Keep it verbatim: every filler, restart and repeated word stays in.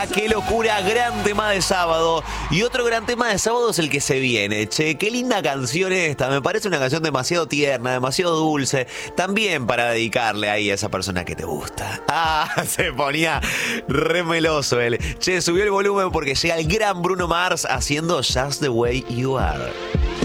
Qué locura, gran tema de sábado. Y otro gran tema de sábado es el que se viene. Che, qué linda canción esta. Me parece una canción demasiado tierna, demasiado dulce. También para dedicarle ahí a esa persona que te gusta. Ah, se ponía re meloso él. Che, subió el volumen porque llega el gran Bruno Mars haciendo Just the Way You Are.